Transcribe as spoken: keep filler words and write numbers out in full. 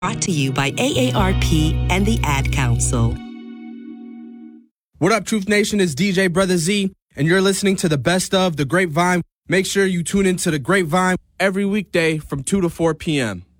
Brought to you by A A R P and the Ad Council. What up, Truth Nation? It's D J Brother Z, and you're listening to the best of The Grapevine. Make sure you tune into The Grapevine every weekday from two to four p.m.